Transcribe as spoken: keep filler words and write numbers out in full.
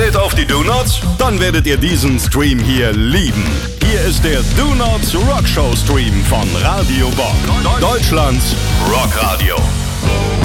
Steht auf die Do-Nots? Dann werdet ihr diesen Stream hier lieben. Hier ist der Do-Nots Rock Show Stream von Radio Bock. Deutschlands Rockradio.